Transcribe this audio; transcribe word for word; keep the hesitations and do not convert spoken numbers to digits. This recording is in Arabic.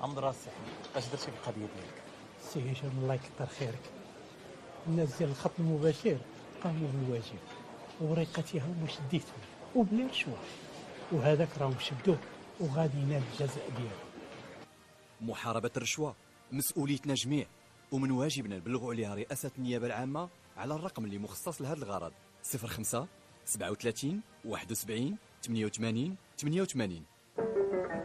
امضراس اش درتي في القضيه ديالك؟ سي هشام الله يكثر خيرك، الناس ديال الخط المباشر قاموا بالواجب ووريقتهم وشديتهم وبلا رشوه، وهذاك راهم شدوه وغادي ينال الجزاء ديالو. محاربة الرشوة مسؤوليتنا جميع، ومن واجبنا نبلغوا عليها رئاسة النيابة العامة على الرقم اللي مخصص لهذا الغرض: صفر خمسة سبعة وثلاثين واحد وسبعين ثمانية وثمانين ثمانية وثمانين.